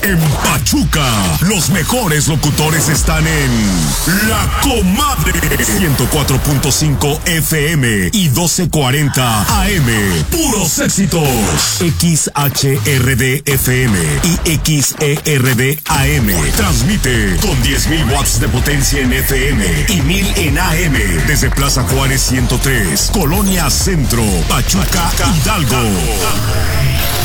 En Pachuca, los mejores locutores están en La Comadre 104.5 FM y 1240 AM. Puros éxitos. XHRD FM y XERD AM. Transmite con 10,000 watts de potencia en FM y 1,000 en AM. Desde Plaza Juárez 103, Colonia Centro, Pachuca, Hidalgo.